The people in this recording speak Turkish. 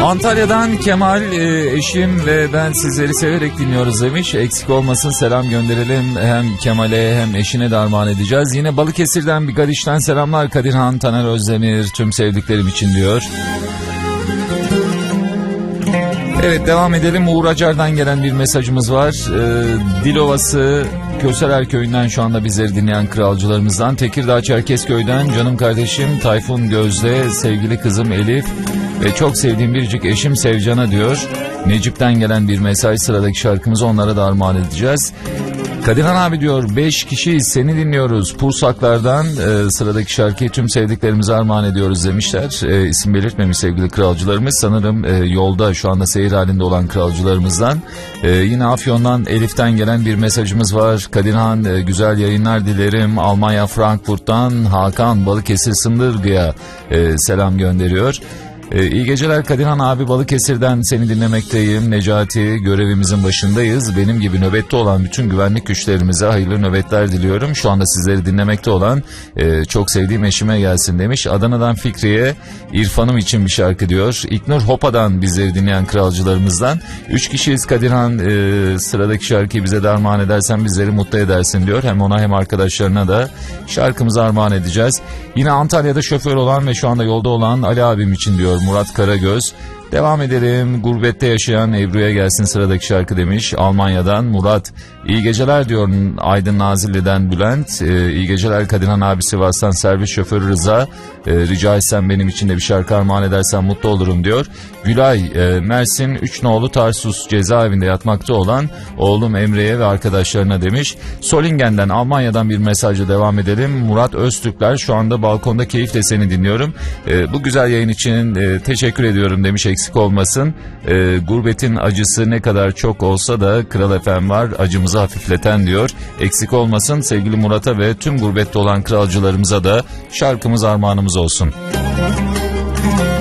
Antalya'dan Kemal, eşim ve ben sizleri severek dinliyoruz demiş. Eksik olmasın, selam gönderelim. Hem Kemal'e hem eşine de armağan edeceğiz. Yine Balıkesir'den Bigaliş'ten selamlar. Kadirhan, Taner Özdemir, tüm sevdiklerim için diyor. Evet, devam edelim. Uğur Acar'dan gelen bir mesajımız var. Dilovası Köseler Köyü'nden şu anda bizleri dinleyen kralcılarımızdan. Tekirdağ Çerkezköy'den canım kardeşim Tayfun Gözde, sevgili kızım Elif ve çok sevdiğim biricik eşim Sevcan'a diyor. Necip'ten gelen bir mesaj, sıradaki şarkımızı onlara da armağan edeceğiz. Kadirhan abi diyor, 5 kişiyiz, seni dinliyoruz. Pursaklardan sıradaki şarkıyı tüm sevdiklerimize armağan ediyoruz demişler. İsim belirtmemiş sevgili kralcılarımız. Sanırım yolda şu anda seyir halinde olan kralcılarımızdan. Yine Afyon'dan Elif'ten gelen bir mesajımız var. Kadirhan, güzel yayınlar dilerim. Almanya Frankfurt'tan Hakan Balıkesir Sındırgı'ya selam gönderiyor. İyi geceler Kadirhan abi, Balıkesir'den seni dinlemekteyim. Necati, görevimizin başındayız. Benim gibi nöbette olan bütün güvenlik güçlerimize hayırlı nöbetler diliyorum. Şu anda sizleri dinlemekte olan çok sevdiğim eşime gelsin demiş. Adana'dan Fikriye, İrfan'ım için bir şarkı diyor. İknur Hopa'dan bizleri dinleyen kralcılarımızdan. 3 kişiyiz Kadirhan, sıradaki şarkıyı bize de armağan edersen bizleri mutlu edersin diyor. Hem ona hem arkadaşlarına da şarkımızı armağan edeceğiz. Yine Antalya'da şoför olan ve şu anda yolda olan Ali abim için diyor Murat Karagöz. Devam edelim. Gurbette yaşayan Ebru'ya gelsin sıradaki şarkı demiş. Almanya'dan Murat. İyi geceler diyor Aydın Nazilli'den Bülent. İyi geceler Kadirhan abi, Sivas'tan servis şoförü Rıza. Rica etsem benim için de bir şarkı armağan edersen mutlu olurum diyor. Gülay, Mersin 3 nolu Tarsus cezaevinde yatmakta olan oğlum Emre'ye ve arkadaşlarına demiş. Solingen'den, Almanya'dan bir mesajla devam edelim. Murat Öztürkler, şu anda balkonda keyifle seni dinliyorum. Bu güzel yayın için teşekkür ediyorum demiş, eksik olmasın. Gurbetin acısı ne kadar çok olsa da Kral FM var acımızı hafifleten diyor. Eksik olmasın sevgili Murat'a ve tüm gurbette olan kralcılarımıza da şarkımız armağanımız olsun.